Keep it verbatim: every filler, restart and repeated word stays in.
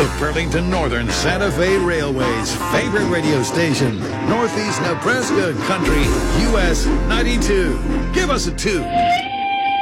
The Burlington Northern Santa Fe Railway's favorite radio station, Northeast Nebraska Country, U S ninety-two. Give us a two.